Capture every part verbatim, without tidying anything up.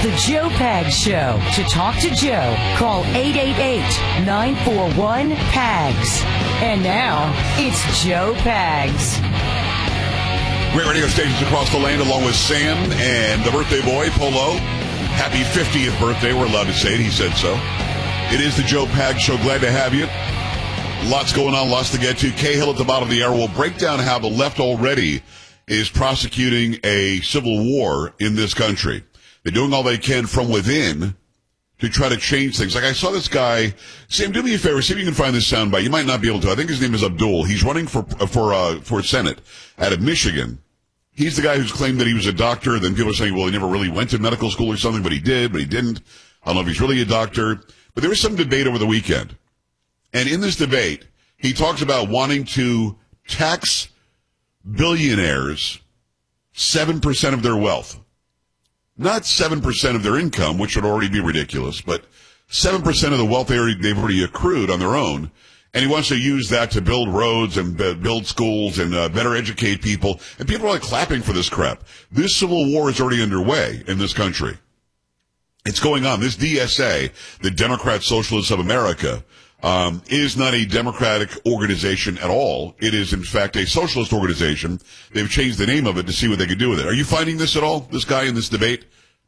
The Joe Pags Show. To talk to Joe, call eight eight eight, nine four one, P A G S. And now, it's Joe Pags. Great radio stations across the land, along with Sam and the birthday boy, Polo. Happy fiftieth birthday. We're allowed to say it. He said so. It is the Joe Pags Show. Glad to have you. Lots going on, lots to get to. Cahill at the bottom of the hour will break down how the left already is prosecuting a civil war in this country. They're doing all they can from within to try to change things. Like I saw this guy. Sam, do me a favor. See if you can find this soundbite. You might not be able to. I think his name is Abdul. He's running for for uh, for Senate out of Michigan. He's the guy who's claimed that he was a doctor. Then people are saying, well, he never really went to medical school or something, but he did, but he didn't. I don't know if he's really a doctor. But there was some debate over the weekend. And in this debate, he talks about wanting to tax billionaires seven percent of their wealth. Not seven percent of their income, which would already be ridiculous, but seven percent of the wealth they already, they've already accrued on their own. And he wants to use that to build roads and build schools and uh, better educate people. And people are like clapping for this crap. This civil war is already underway in this country. It's going on. This D S A, the Democrat Socialists of America, um, is not a democratic organization at all. It is, in fact, a socialist organization. They've changed the name of it to see what they can do with it. Are you finding this at all, this guy in this debate?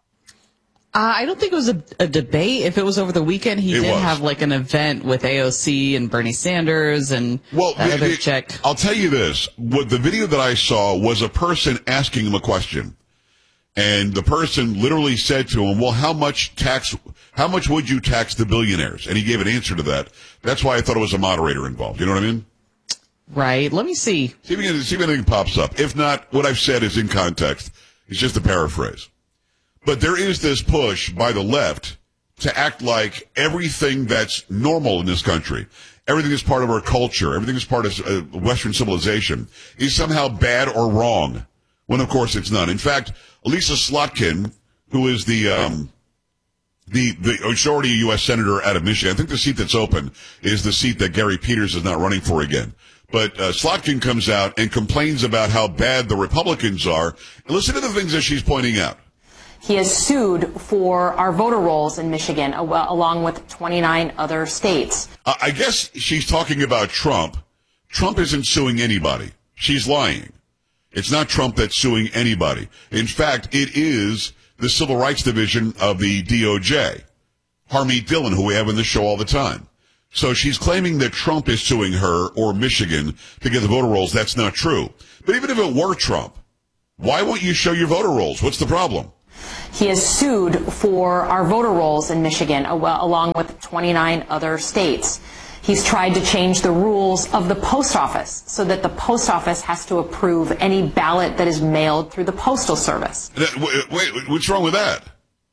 Uh, I don't think it was a, a debate. If it was over the weekend, he It did was. have like an event with A O C and Bernie Sanders and Well, that the- other the- chick. I'll tell you this. What the video that I saw was a person asking him a question. And the person literally said to him, well, how much tax, how much would you tax the billionaires? And he gave an answer to that. That's why I thought it was a moderator involved. You know what I mean? Right. Let me see. See if, you can, see if anything pops up. If not, what I've said is in context. It's just a paraphrase. But there is this push by the left to act like everything that's normal in this country, everything that's part of our culture, everything that's part of uh, Western civilization is somehow bad or wrong, when of course it's not. In fact, Lisa Slotkin, who is the um, the the majority U S senator out of Michigan, I think the seat that's open is the seat that Gary Peters is not running for again. But uh, Slotkin comes out and complains about how bad the Republicans are. And listen to the things that she's pointing out. He has sued for our voter rolls in Michigan, along with twenty-nine other states. Uh, I guess she's talking about Trump. Trump isn't suing anybody. She's lying. It's not Trump that's suing anybody. In fact, it is the Civil Rights Division of the D O J, Harmeet Dillon, who we have in the show all the time. So she's claiming that Trump is suing her or Michigan to get the voter rolls. That's not true. But even if it were Trump, why won't you show your voter rolls? What's the problem? He has sued for our voter rolls in Michigan, along with twenty-nine other states. He's tried to change the rules of the post office so that the post office has to approve any ballot that is mailed through the Postal Service. Wait, wait, what's wrong with that?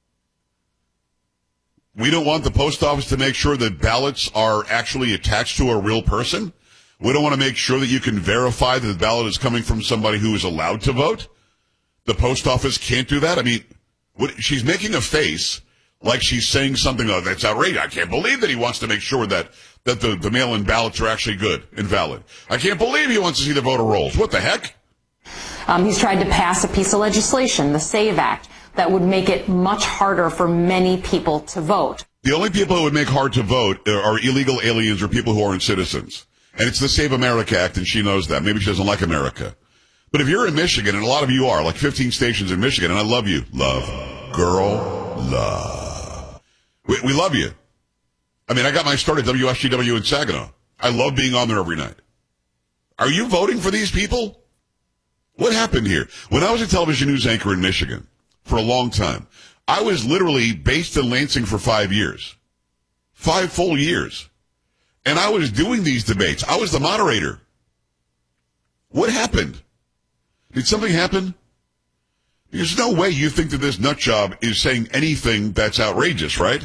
We don't want the post office to make sure that ballots are actually attached to a real person? We don't want to make sure that you can verify that the ballot is coming from somebody who is allowed to vote? The post office can't do that? I mean, what, she's making a face like she's saying something oh, that's outrageous. I can't believe that he wants to make sure that, that the, the mail-in ballots are actually good and valid. I can't believe he wants to see the voter rolls. What the heck? Um, he's tried to pass a piece of legislation, the SAVE Act, that would make it much harder for many people to vote. The only people who would make hard to vote are illegal aliens or people who aren't citizens. And it's the Save America Act, and she knows that. Maybe she doesn't like America. But if you're in Michigan, and a lot of you are, like fifteen stations in Michigan, and I love you. Love. Girl. Love. We, we love you. I mean, I got my start at W S G W in Saginaw. I love being on there every night. Are you voting for these people? What happened here? When I was a television news anchor in Michigan for a long time, I was literally based in Lansing for five years. Five full years. And I was doing these debates. I was the moderator. What happened? Did something happen? There's no way you think that this nut job is saying anything that's outrageous, right?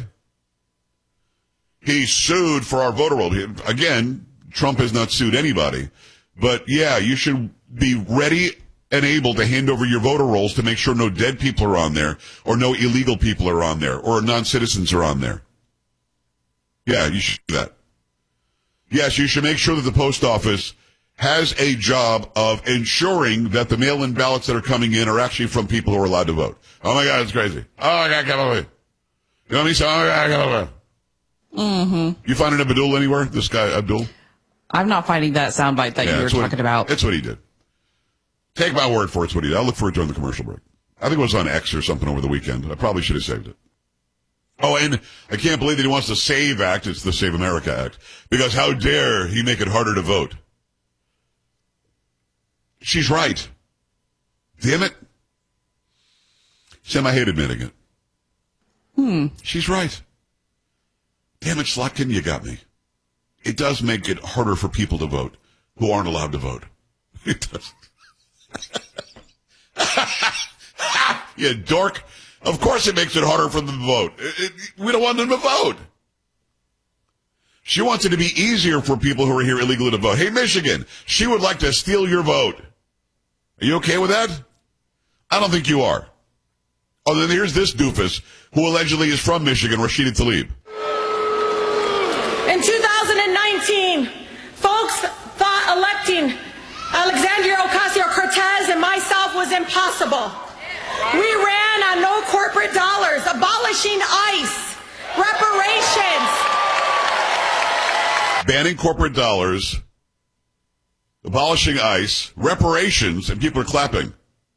He sued for our voter roll. Again, Trump has not sued anybody. But yeah, you should be ready and able to hand over your voter rolls to make sure no dead people are on there, or no illegal people are on there, or non-citizens are on there. Yeah, you should do that. Yes, you should make sure that the post office has a job of ensuring that the mail-in ballots that are coming in are actually from people who are allowed to vote. Oh my God, it's crazy. Oh my God, I can't believe it. You know what I mean? So, oh my God, I can't believe it. Mm-hmm. You find an Abdul anywhere? This guy, Abdul? I'm not finding that soundbite that yeah, you were talking what, about. That's what he did. Take my word for it, it's what he did. I'll look for it during the commercial break. I think it was on X or something over the weekend. I probably should have saved it. Oh, and I can't believe that he wants the SAVE Act. It's the Save America Act. Because how dare he make it harder to vote? She's right. Damn it. Sam, I hate admitting it. Hmm. She's right. Damn it, Slotkin, you got me. It does make it harder for people to vote who aren't allowed to vote. It does. You dork. Of course it makes it harder for them to vote. It, it, we don't want them to vote. She wants it to be easier for people who are here illegally to vote. Hey, Michigan, she would like to steal your vote. Are you okay with that? I don't think you are. Oh, then here's this doofus who allegedly is from Michigan, Rashida Tlaib. In two thousand nineteen, folks thought electing Alexandria Ocasio-Cortez and myself was impossible. We ran on no corporate dollars, abolishing ICE, reparations. Banning corporate dollars, abolishing ICE, reparations, and people are clapping.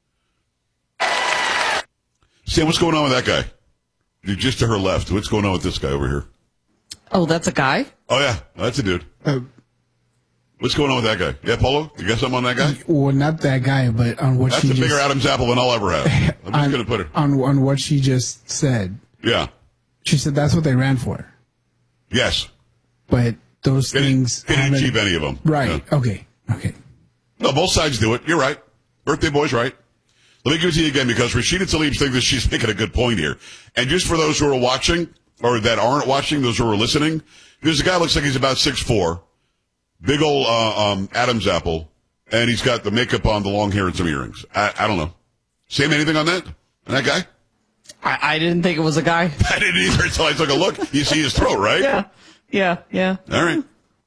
Sam, what's going on with that guy? You're just to her left. What's going on with this guy over here? Oh, that's a guy? Oh, yeah. That's a dude. Uh, What's going on with that guy? Yeah, Polo? You got something on that guy? Well, not that guy, but on what That's she a bigger just, Adam's apple than I'll ever have. I'm just going to put it. On, on what she just said. Yeah. She said that's what they ran for. Yes. But those They things didn't, they didn't haven't- achieve any of them. Right. Yeah. Okay. Okay. No, both sides do it. You're right. Birthday boy's right. Let me give it to you again because Rashida Tlaib's thinking that she's making a good point here. And just for those who are watching, or that aren't watching, those who are listening, there's a guy who looks like he's about six foot four, big old uh, um, Adam's apple, and he's got the makeup on, the long hair, and some earrings. I, I don't know. Sam, anything on that? On that guy? I, I didn't think it was a guy. I didn't either until I took a look. You see his throat, right? Yeah. Yeah. Yeah. All right.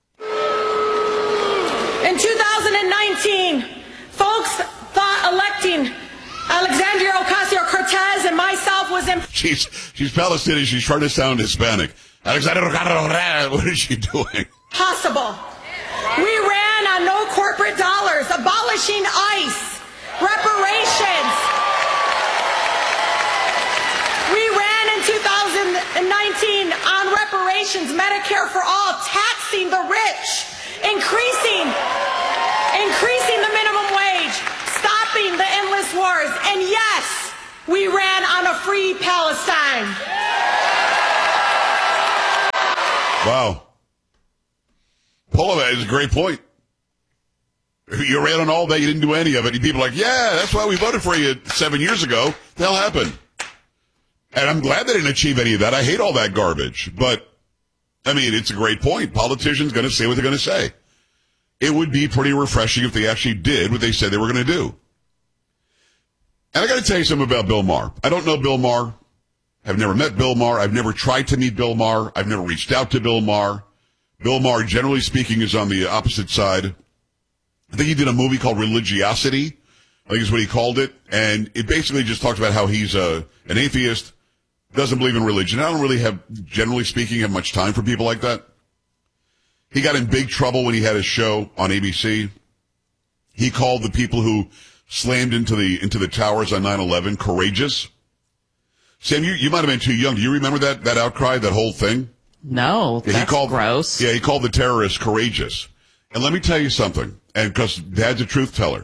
In two thousand nineteen, folks thought electing Alexandria Ocasio-Cortez and myself was impossible. She's, she's Palestinian. She's trying to sound Hispanic. Alexander, what is she doing? Possible. We ran on no corporate dollars, abolishing ICE, reparations. We ran in two thousand nineteen on reparations, Medicare for all, taxing the rich, increasing, increasing the minimum wage, stopping the endless wars, and yes, we ran on a free Palestine. Wow. Polo, that is a great point. You ran on all that, you didn't do any of it. And people are like, yeah, that's why we voted for you seven years ago. The hell happened? And I'm glad they didn't achieve any of that. I hate all that garbage. But, I mean, it's a great point. Politicians going to say what they're going to say. It would be pretty refreshing if they actually did what they said they were going to do. And I got to tell you something about Bill Maher. I don't know Bill Maher. I've never met Bill Maher. I've never tried to meet Bill Maher. I've never reached out to Bill Maher. Bill Maher, generally speaking, is on the opposite side. I think he did a movie called Religiosity, I think is what he called it. And it basically just talks about how he's a, an atheist, doesn't believe in religion. I don't really have, generally speaking, have much time for people like that. He got in big trouble when he had his show on A B C. He called the people who slammed into the into the towers on nine eleven courageous. Sam, you, you might have been too young. Do you remember that, that outcry, that whole thing? No, Yeah, that's he called, gross. Yeah, he called the terrorists courageous. And let me tell you something, and because Dad's a truth teller.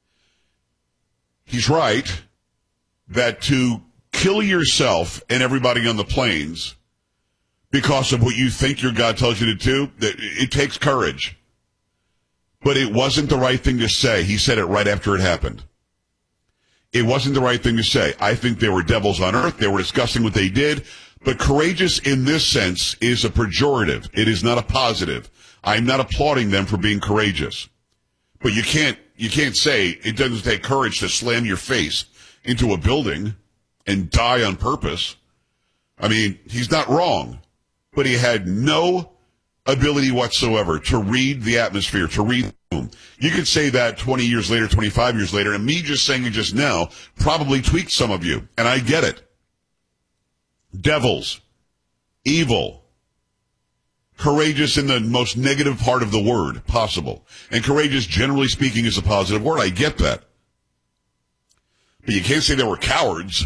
He's right that to kill yourself and everybody on the planes because of what you think your God tells you to do, that it takes courage. But it wasn't the right thing to say. He said it right after it happened. It wasn't the right thing to say. I think they were devils on earth. They were discussing what they did. But courageous in this sense is a pejorative. It is not a positive. I'm not applauding them for being courageous. But you can't, you can't say it doesn't take courage to slam your face into a building and die on purpose. I mean, he's not wrong, but he had no ability whatsoever to read the atmosphere, to read You could say that twenty years later, twenty-five years later, and me just saying it just now probably tweaked some of you, and I get it. Devils, evil, courageous in the most negative part of the word possible. And courageous, generally speaking, is a positive word. I get that. But you can't say they were cowards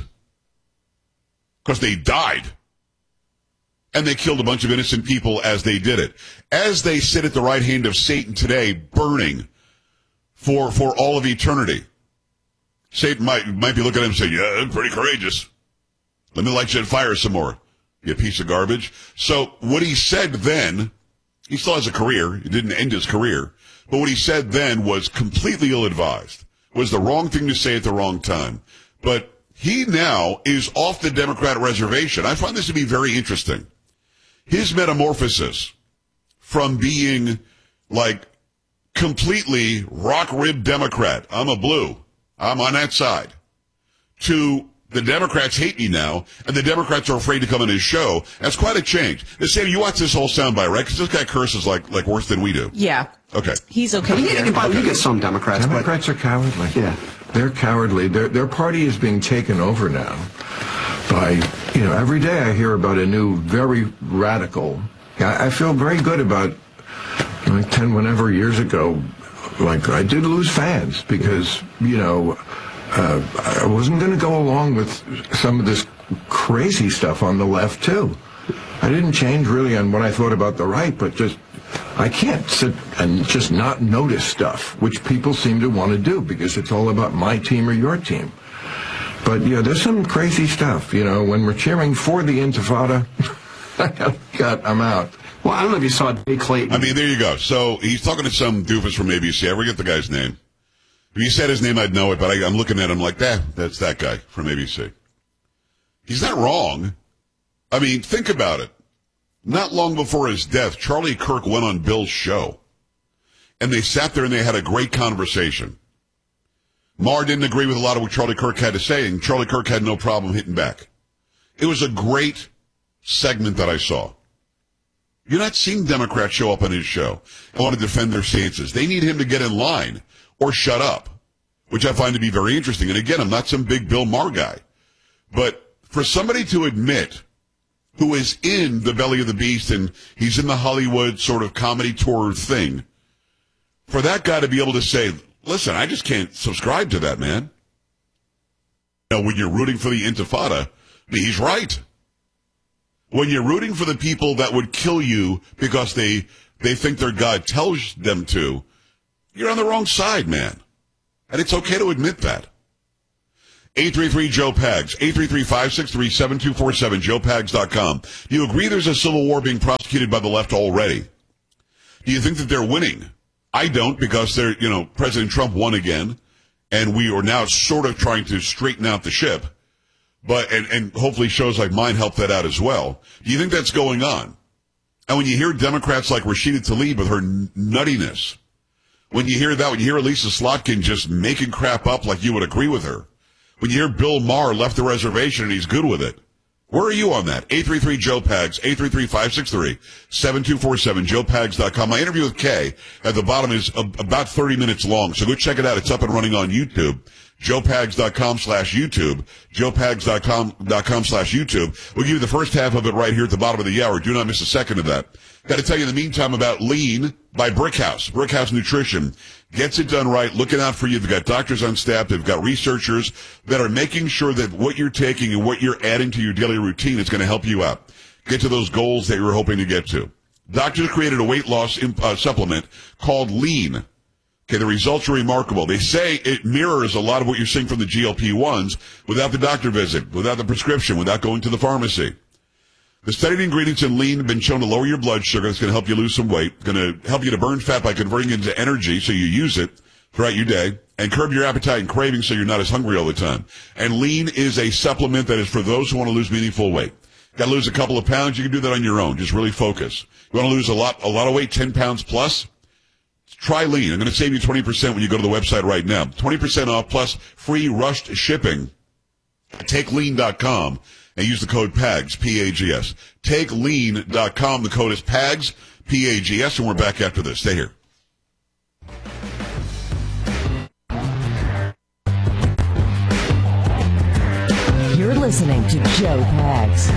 because they died. And they killed a bunch of innocent people as they did it. As they sit at the right hand of Satan today, burning for for all of eternity. Satan might might be looking at him and saying, yeah, I'm pretty courageous. Let me light you on fire some more, you piece of garbage. So what he said then, he still has a career. He didn't end his career. But what he said then was completely ill-advised. Was the wrong thing to say at the wrong time. But he now is off the Democrat reservation. I find this to be very interesting. His metamorphosis from being like completely rock-ribbed Democrat, I'm a blue, I'm on that side, to the Democrats hate me now, and the Democrats are afraid to come on his show. That's quite a change. Now, Sam, you watch this whole soundbite, right? Because this guy curses like like worse than we do. Yeah. Okay. He's okay. You get, you get some Democrats. Democrats but, are cowardly. Yeah. They're cowardly. Their their party is being taken over now by, you know, every day I hear about a new, very radical. I, I feel very good about, like ten, whenever years ago, like I did lose fans because, you know, uh, I wasn't going to go along with some of this crazy stuff on the left, too. I didn't change really on what I thought about the right, but just, I can't sit and just not notice stuff, which people seem to want to do because it's all about my team or your team. But, yeah, there's some crazy stuff, you know, when we're cheering for the Intifada, God, I'm out. Well, I don't know if you saw Jay Clayton. I mean, there you go. So he's talking to some doofus from A B C. I forget the guy's name. If he said his name, I'd know it, but I, I'm looking at him like, that. that's that guy from A B C. He's not wrong. I mean, think about it. Not long before his death, Charlie Kirk went on Bill's show. And they sat there and they had a great conversation. Maher didn't agree with a lot of what Charlie Kirk had to say, and Charlie Kirk had no problem hitting back. It was a great segment that I saw. You're not seeing Democrats show up on his show and want to defend their stances. They need him to get in line or shut up, which I find to be very interesting. And again, I'm not some big Bill Maher guy. But for somebody to admit who is in the belly of the beast and he's in the Hollywood sort of comedy tour thing, for that guy to be able to say, listen, I just can't subscribe to that, man. Now, when you're rooting for the Intifada, I mean, he's right. When you're rooting for the people that would kill you because they, they think their God tells them to, you're on the wrong side, man. And it's okay to admit that. eight three three Joe Pags, eight three three, five six three, seven two four seven, joe pags dot com. Do you agree there's a civil war being prosecuted by the left already? Do you think that they're winning? I don't, because they're, you know, President Trump won again, and we are now sort of trying to straighten out the ship. But, and, and hopefully shows like mine help that out as well. Do you think that's going on? And when you hear Democrats like Rashida Tlaib with her nuttiness, when you hear that, when you hear Elisa Slotkin just making crap up like you would agree with her, when you hear Bill Maher left the reservation and he's good with it, where are you on that? eight three three Joe Pags, eight three three, five six three, seven two four seven, joe pags dot com. My interview with Kay at the bottom is a, about thirty minutes long, so go check it out. It's up and running on YouTube. joe pags dot com slash YouTube. joe pags dot com slash YouTube. We'll give you the first half of it right here at the bottom of the hour. Do not miss a second of that. Got to tell you in the meantime about Lean by Brickhouse. Brickhouse Nutrition gets it done right, looking out for you. They've got doctors on staff. They've got researchers that are making sure that what you're taking and what you're adding to your daily routine is going to help you out. Get to those goals that you're hoping to get to. Doctors created a weight loss uh, supplement called Lean. Okay, the results are remarkable. They say it mirrors a lot of what you're seeing from the G L P ones without the doctor visit, without the prescription, without going to the pharmacy. The studied ingredients in Lean have been shown to lower your blood sugar. It's going to help you lose some weight. Going to help you to burn fat by converting it into energy so you use it throughout your day. And curb your appetite and cravings so you're not as hungry all the time. And Lean is a supplement that is for those who want to lose meaningful weight. Got to lose a couple of pounds? You can do that on your own. Just really focus. You want to lose a lot, a lot of weight, ten pounds plus? Try Lean. I'm going to save you twenty percent when you go to the website right now. twenty percent off plus free rushed shipping. Take lean dot com. And use the code PAGS, P A G S. take lean dot com. The code is PAGS, P A G S, and we're back after this. Stay here. listening to Joe Pags.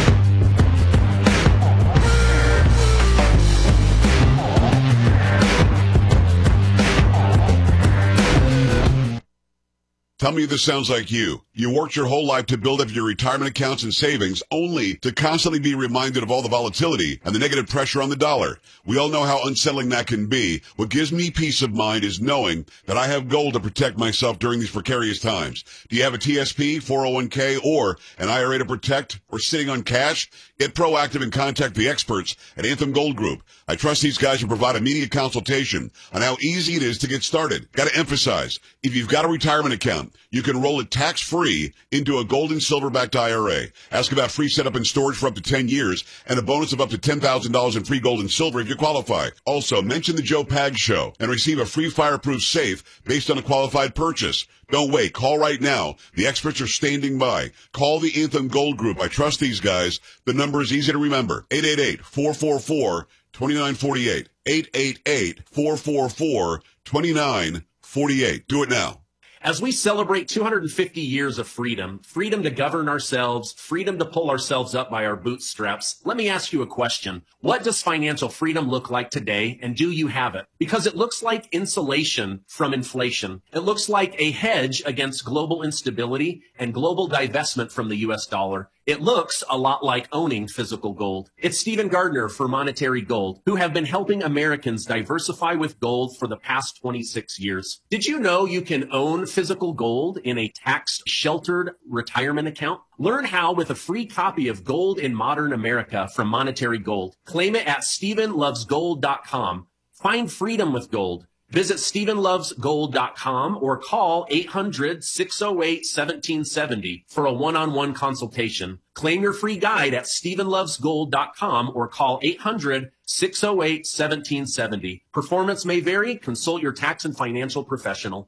Tell me if this sounds like you. You worked your whole life to build up your retirement accounts and savings only to constantly be reminded of all the volatility and the negative pressure on the dollar. We all know how unsettling that can be. What gives me peace of mind is knowing that I have gold to protect myself during these precarious times. Do you have a T S P, four oh one k, or an I R A to protect, or sitting on cash? Get proactive and contact the experts at Anthem Gold Group. I trust these guys to provide immediate consultation on how easy it is to get started. Got to emphasize, if you've got a retirement account, you can roll it tax-free into a gold and silver-backed I R A. Ask about free setup and storage for up to ten years and a bonus of up to ten thousand dollars in free gold and silver if you qualify. Also, mention the Joe Pags Show and receive a free fireproof safe based on a qualified purchase. Don't wait. Call right now. The experts are standing by. Call the Anthem Gold Group. I trust these guys. The number is easy to remember. eight eight eight, four four four, two nine four eight. eight eight eight, four four four, two nine four eight. Do it now. As we celebrate two hundred fifty years of freedom, freedom to govern ourselves, freedom to pull ourselves up by our bootstraps, let me ask you a question. What does financial freedom look like today, and do you have it? Because it looks like insulation from inflation. It looks like a hedge against global instability and global divestment from the U S dollar. It looks a lot like owning physical gold. It's Stephen Gardner for Monetary Gold, who have been helping Americans diversify with gold for the past twenty-six years. Did you know you can own physical gold in a tax-sheltered retirement account? Learn how with a free copy of Gold in Modern America from Monetary Gold. Claim it at stephen loves gold dot com. Find freedom with gold. Visit stephen loves gold dot com or call eight hundred, six oh eight, one seven seven oh for a one-on-one consultation. Claim your free guide at stephen loves gold dot com or call eight hundred, six oh eight, one seven seven oh. Performance may vary. Consult your tax and financial professional.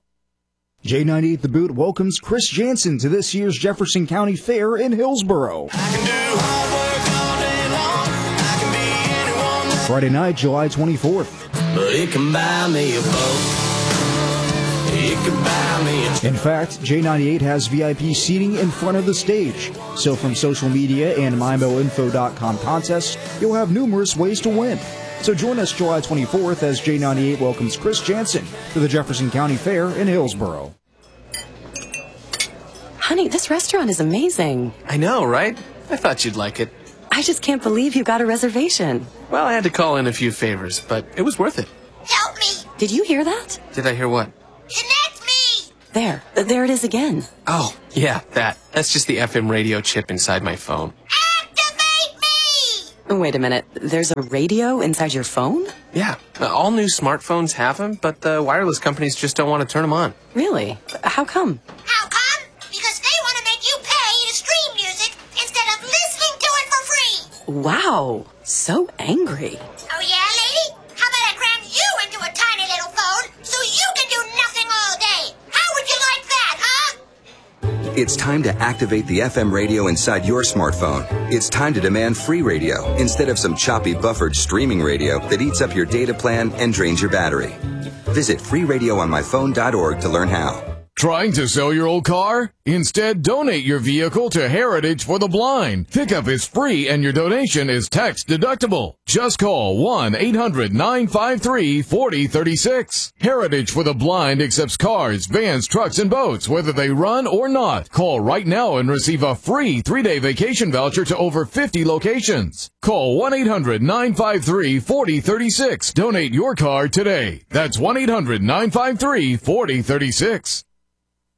J ninety-eight The Boot welcomes Chris Jansen to this year's Jefferson County Fair in Hillsboro. Friday night, July twenty-fourth. But it can buy me a boat. It can buy me a... In fact, J ninety-eight has V I P seating in front of the stage. So from social media and my mo info dot com contests, you'll have numerous ways to win. So join us July twenty-fourth as J ninety-eight welcomes Chris Jansen to the Jefferson County Fair in Hillsboro. Honey, this restaurant is amazing. I know, right? I thought you'd like it. I just can't believe you got a reservation. Well, I had to call in a few favors, but it was worth it. Help me! Did you hear that? Did I hear what? Connect me! There. There it is again. Oh, yeah, that. That's just the F M radio chip inside my phone. Activate me! Wait a minute. There's a radio inside your phone? Yeah. All new smartphones have them, but the wireless companies just don't want to turn them on. Really? How come? How come? Because they want to make you pay to stream music instead of listening to it for free. Wow. So angry. Oh, yeah, lady? How about I cram you into a tiny little phone so you can do nothing all day? How would you like that, huh? It's time to activate the F M radio inside your smartphone. It's time to demand free radio instead of some choppy buffered streaming radio that eats up your data plan and drains your battery. Visit free radio on my phone dot org to learn how. Trying to sell your old car? Instead, donate your vehicle to Heritage for the Blind. Pickup is free and your donation is tax deductible. Just call one eight hundred nine five three four oh three six. Heritage for the Blind accepts cars, vans, trucks, and boats, whether they run or not. Call right now and receive a free three-day vacation voucher to over fifty locations. Call one eight hundred nine five three four oh three six. Donate your car today. That's one eight hundred nine five three four oh three six.